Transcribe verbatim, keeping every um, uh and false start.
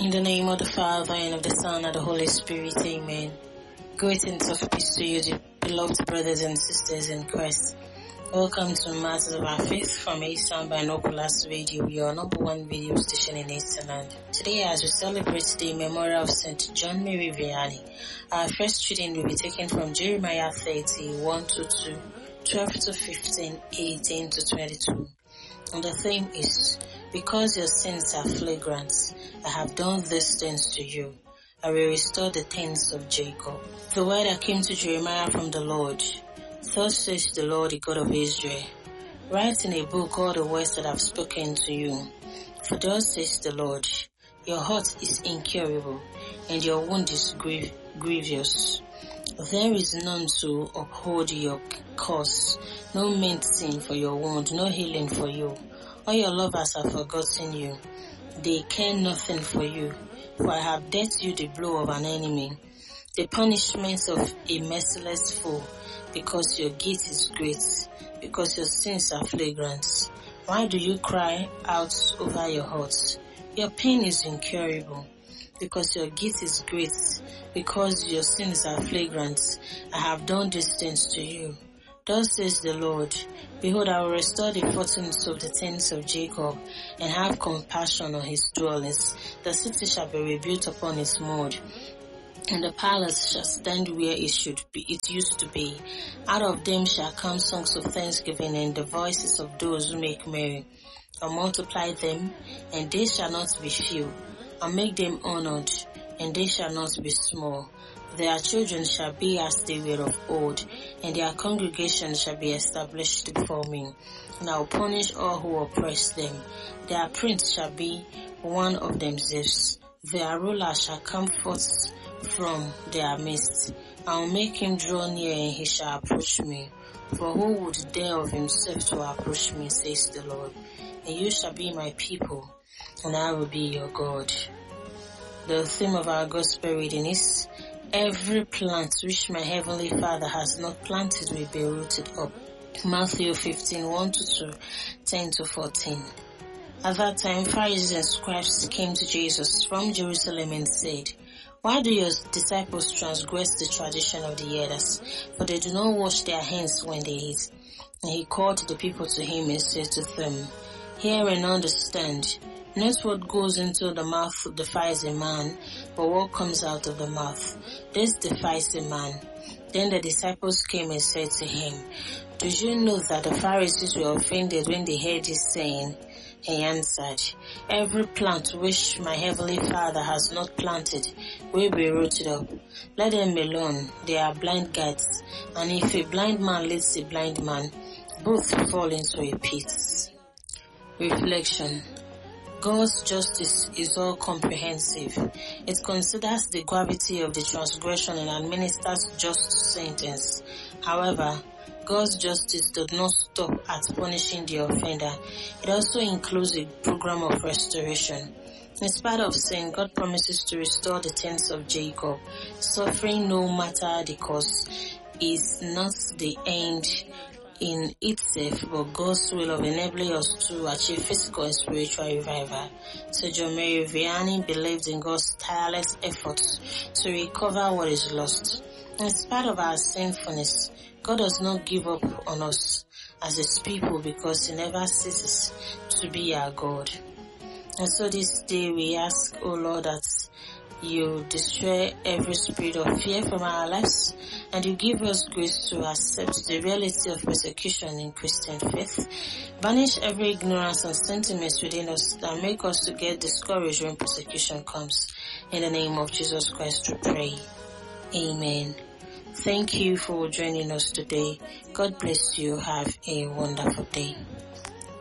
In the name of the Father, and of the Son, and of the Holy Spirit, amen. Greetings of peace to you, the beloved brothers and sisters in Christ. Welcome to Matters of Our Faith from Eastern Binoculars Radio, your number one video station in Easternland. Today, as we celebrate the memorial of Saint John Mary Vianney, our first reading will be taken from Jeremiah thirty, one to two, twelve to fifteen, eighteen to twenty-two. And the theme is, because your sins are flagrant, I have done these things to you. I will restore the tents of Jacob. The word that came to Jeremiah from the Lord. Thus says the Lord, the God of Israel, write in a book all the words that I have spoken to you. For thus says the Lord, your heart is incurable, and your wound is grief- grievous. There is none to uphold your cause, no medicine for your wound, no healing for you. All your lovers have forgotten you. They care nothing for you, for I have dealt you the blow of an enemy, the punishment of a merciless foe, because your guilt is great, because your sins are flagrant. Why do you cry out over your heart? Your pain is incurable, because your guilt is great, because your sins are flagrant. I have done these things to you. Thus says the Lord, behold, I will restore the fortunes of the tents of Jacob, and have compassion on his dwellings. The city shall be rebuilt upon its mold, and the palace shall stand where it should be, it used to be. Out of them shall come songs of thanksgiving, and the voices of those who make merry. I'll multiply them, and they shall not be few. I'll make them honored, and they shall not be small. Their children shall be as they were of old, and their congregation shall be established before me. And I will punish all who oppress them. Their prince shall be one of themselves. Their ruler shall come forth from their midst. I will make him draw near, and he shall approach me. For who would dare of himself to approach me, says the Lord. And you shall be my people, and I will be your God. The theme of our gospel reading is, every plant which my heavenly Father has not planted will be rooted up. Matthew fifteen, one to two, ten to fourteen. At that time, Pharisees and scribes came to Jesus from Jerusalem and said, why do your disciples transgress the tradition of the elders? For they do not wash their hands when they eat. And he called the people to him and said to them, hear and understand. Not what goes into the mouth defies a man, but what comes out of the mouth. This defies a man. Then the disciples came and said to him, do you know that the Pharisees were offended when they heard this saying? He answered, every plant which my heavenly Father has not planted will be rooted up. Let them alone, they are blind guides, and if a blind man leads a blind man, both fall into a pit. Reflection. God's justice is all-comprehensive. It considers the gravity of the transgression and administers just sentence. However, God's justice does not stop at punishing the offender. It also includes a program of restoration. In spite of sin, God promises to restore the tents of Jacob. Suffering, no matter the cost, is not the end in itself, but God's will of enabling us to achieve physical and spiritual revival. So John Mary Vianney believed in God's tireless efforts to recover what is lost. In spite of our sinfulness, God does not give up on us as His people, because He never ceases to be our God. And so this day we ask, O Lord, that you destroy every spirit of fear from our lives, and you give us grace to accept the reality of persecution in Christian faith. Banish every ignorance and sentiments within us that make us to get discouraged when persecution comes. In the name of Jesus Christ we pray. Amen. Thank you for joining us today. God bless you. Have a wonderful day.